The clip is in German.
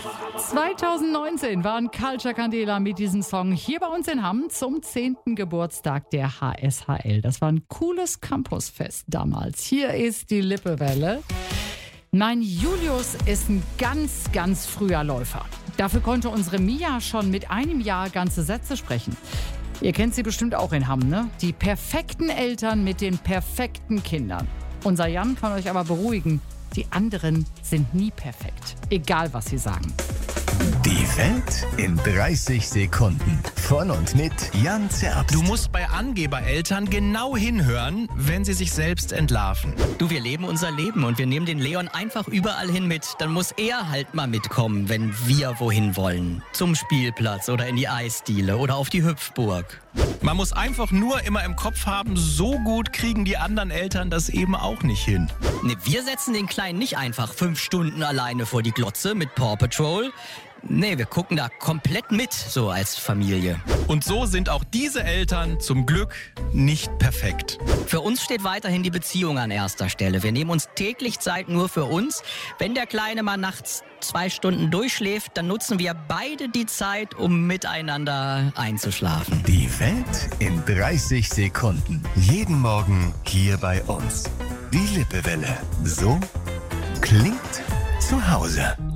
2019 waren Culture Candela mit diesem Song hier bei uns in Hamm zum 10. Geburtstag der HSHL. Das war ein cooles Campusfest damals. Hier ist die Lippewelle. Mein Julius ist ein ganz, ganz früher Läufer. Dafür konnte unsere Mia schon mit einem Jahr ganze Sätze sprechen. Ihr kennt sie bestimmt auch in Hamm, ne? Die perfekten Eltern mit den perfekten Kindern. Unser Jan kann euch aber beruhigen, die anderen sind nie perfekt. Egal, was sie sagen. Die Welt in 30 Sekunden. Von und mit Jan Zerbst. Du musst bei Angebereltern genau hinhören, wenn sie sich selbst entlarven. Du, wir leben unser Leben und wir nehmen den Leon einfach überall hin mit. Dann muss er halt mal mitkommen, wenn wir wohin wollen. Zum Spielplatz oder in die Eisdiele oder auf die Hüpfburg. Man muss einfach nur immer im Kopf haben, so gut kriegen die anderen Eltern das eben auch nicht hin. Ne, wir setzen den Kleinen nicht einfach 5 Stunden alleine vor die Glotze mit Paw Patrol. Nee, wir gucken da komplett mit, so als Familie. Und so sind auch diese Eltern zum Glück nicht perfekt. Für uns steht weiterhin die Beziehung an erster Stelle. Wir nehmen uns täglich Zeit nur für uns. Wenn der Kleine mal nachts 2 Stunden durchschläft, dann nutzen wir beide die Zeit, um miteinander einzuschlafen. Die Welt in 30 Sekunden. Jeden Morgen hier bei uns. Die Lippewelle. So klingt zu Hause.